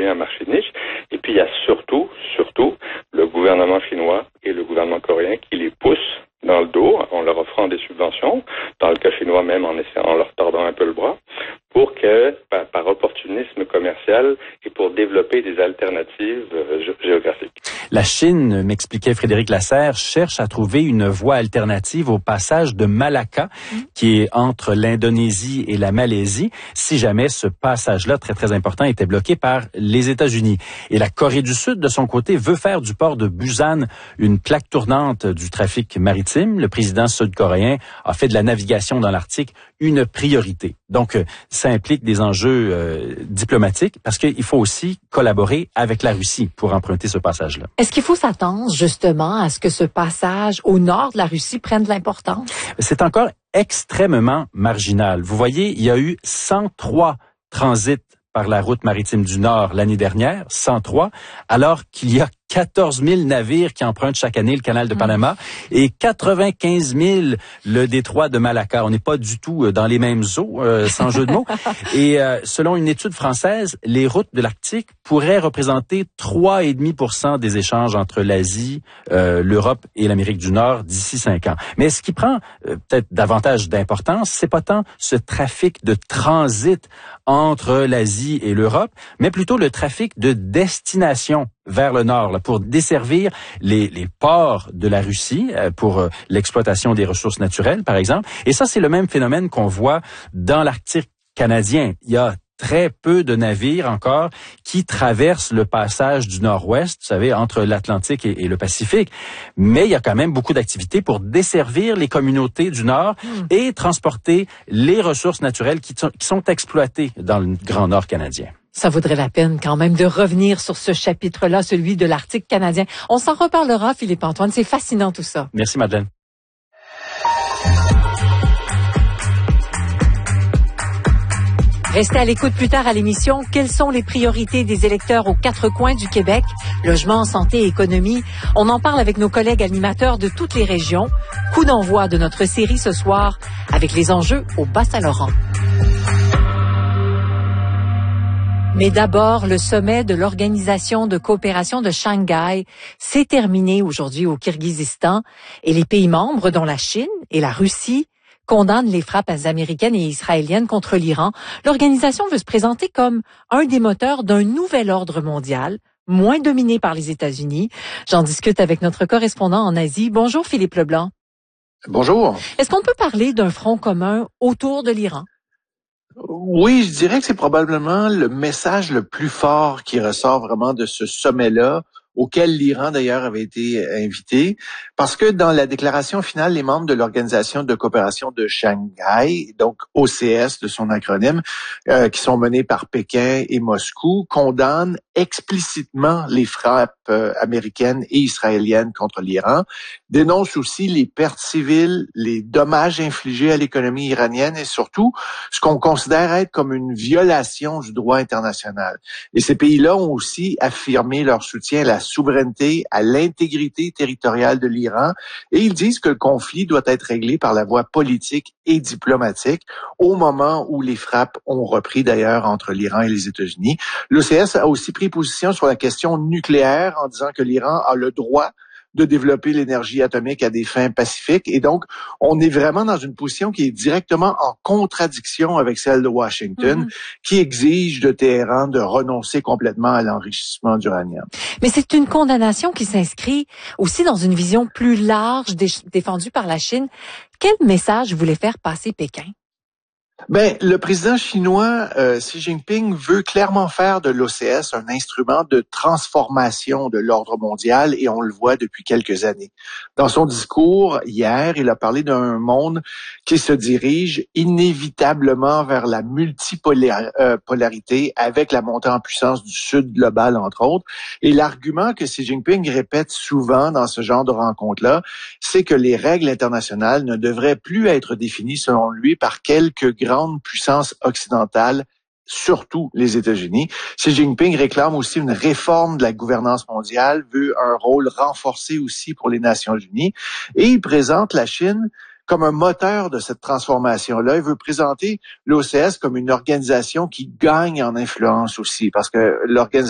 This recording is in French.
privilégier un marché de niche. Et puis, il y a surtout, le gouvernement chinois et le gouvernement coréen qui les poussent dans le dos en leur offrant des subventions, dans le cas chinois même en leur tordant un peu le bras, pour que, par opportunisme commercial et pour développer des alternatives géographiques. La Chine, m'expliquait Frédéric Lasserre, cherche à trouver une voie alternative au passage de Malacca, qui est entre l'Indonésie et la Malaisie, si jamais ce passage-là, très très important, était bloqué par les États-Unis. Et la Corée du Sud, de son côté, veut faire du port de Busan une plaque tournante du trafic maritime. Le président sud-coréen a fait de la navigation dans l'Arctique une priorité. Donc, ça implique des enjeux diplomatiques parce qu'il faut aussi collaborer avec la Russie pour emprunter ce passage-là. Est-ce qu'il faut s'attendre justement à ce que ce passage au nord de la Russie prenne de l'importance? C'est encore extrêmement marginal. Vous voyez, il y a eu 103 transits par la route maritime du Nord l'année dernière, 103, alors qu'il y a 14 000 navires qui empruntent chaque année le canal de Panama et 95 000 le détroit de Malacca. On n'est pas du tout dans les mêmes eaux, sans jeu de mots. Et selon une étude française, les routes de l'Arctique pourraient représenter 3,5% des échanges entre l'Asie, l'Europe et l'Amérique du Nord d'ici 5 ans. Mais ce qui prend peut-être davantage d'importance, c'est pas tant ce trafic de transit entre l'Asie et l'Europe, mais plutôt le trafic de destination vers le nord, là, pour desservir les ports de la Russie, pour l'exploitation des ressources naturelles, par exemple. Et ça, c'est le même phénomène qu'on voit dans l'Arctique canadien. Il y a très peu de navires encore qui traversent le passage du nord-ouest, vous savez, entre l'Atlantique et le Pacifique. Mais il y a quand même beaucoup d'activités pour desservir les communautés du nord et transporter les ressources naturelles qui sont exploitées dans le Grand Nord canadien. Ça vaudrait la peine quand même de revenir sur ce chapitre-là, celui de l'Arctique canadien. On s'en reparlera, Philippe-Antoine. C'est fascinant tout ça. Merci, Madeleine. Restez à l'écoute plus tard à l'émission. Quelles sont les priorités des électeurs aux 4 coins du Québec? Logement, santé, économie. On en parle avec nos collègues animateurs de toutes les régions. Coup d'envoi de notre série ce soir avec les enjeux au Bas-Saint-Laurent. Mais d'abord, le sommet de l'Organisation de coopération de Shanghai s'est terminé aujourd'hui au Kirghizistan et les pays membres, dont la Chine et la Russie, condamnent les frappes américaines et israéliennes contre l'Iran. L'organisation veut se présenter comme un des moteurs d'un nouvel ordre mondial, moins dominé par les États-Unis. J'en discute avec notre correspondant en Asie. Bonjour Philippe Leblanc. Bonjour. Est-ce qu'on peut parler d'un front commun autour de l'Iran? Oui, je dirais que c'est probablement le message le plus fort qui ressort vraiment de ce sommet-là, auquel l'Iran d'ailleurs avait été invité, parce que dans la déclaration finale, les membres de l'Organisation de coopération de Shanghai, donc OCS de son acronyme, qui sont menés par Pékin et Moscou, condamnent explicitement les frappes américaines et israéliennes contre l'Iran, dénoncent aussi les pertes civiles, les dommages infligés à l'économie iranienne et surtout ce qu'on considère être comme une violation du droit international. Et ces pays-là ont aussi affirmé leur soutien à la souveraineté, à l'intégrité territoriale de l'Iran et ils disent que le conflit doit être réglé par la voie politique et diplomatique au moment où les frappes ont repris d'ailleurs entre l'Iran et les États-Unis. L'OCS a aussi pris position sur la question nucléaire en disant que l'Iran a le droit de développer l'énergie atomique à des fins pacifiques. Et donc, on est vraiment dans une position qui est directement en contradiction avec celle de Washington, qui exige de Téhéran de renoncer complètement à l'enrichissement d'uranium. Mais c'est une condamnation qui s'inscrit aussi dans une vision plus large défendue par la Chine. Quel message voulait faire passer Pékin? Ben, le président chinois Xi Jinping veut clairement faire de l'OCS un instrument de transformation de l'ordre mondial et on le voit depuis quelques années. Dans son discours hier, il a parlé d'un monde qui se dirige inévitablement vers la multipolarité avec la montée en puissance du Sud global, entre autres. Et l'argument que Xi Jinping répète souvent dans ce genre de rencontres-là, c'est que les règles internationales ne devraient plus être définies, selon lui, par quelques grandes puissances occidentales, surtout les États-Unis. Xi Jinping réclame aussi une réforme de la gouvernance mondiale, veut un rôle renforcé aussi pour les Nations unies, et il présente la Chine comme un moteur de cette transformation-là. Il veut présenter l'OCS comme une organisation qui gagne en influence aussi, parce que l'organisation